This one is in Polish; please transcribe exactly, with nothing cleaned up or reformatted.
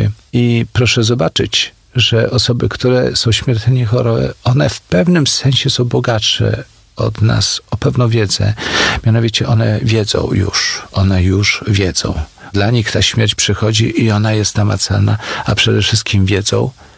choroby. I proszę zobaczyć, że osoby, które są śmiertelnie chore, one w pewnym sensie są bogatsze od nas o pewną wiedzę. Mianowicie one wiedzą już, one już wiedzą. Dla nich ta śmierć przychodzi i ona jest namacalna, a przede wszystkim wiedzą,